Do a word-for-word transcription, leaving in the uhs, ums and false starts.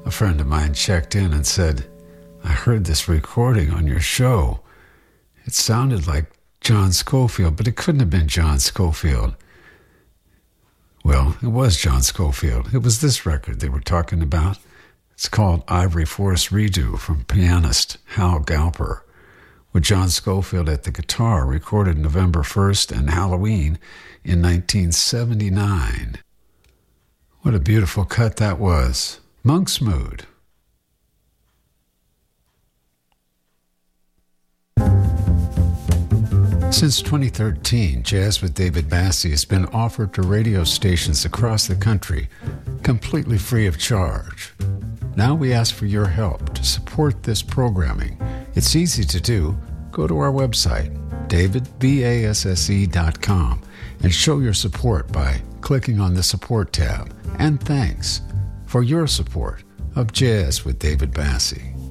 A friend of mine checked in and said, I heard this recording on your show. It sounded like John Scofield, but it couldn't have been John Scofield. Well, it was John Scofield. It was this record they were talking about. It's called Ivory Forest Redo from pianist Hal Galper, with John Scofield at the guitar, recorded November first and Halloween in nineteen seventy-nine. What a beautiful cut that was. Monk's Mood. Since twenty thirteen, Jazz with David Bassie has been offered to radio stations across the country, completely free of charge. Now we ask for your help to support this programming. It's easy to do. Go to our website, david basse dot com, and show your support by clicking on the Support tab. And thanks for your support of Jazz with David Bassie.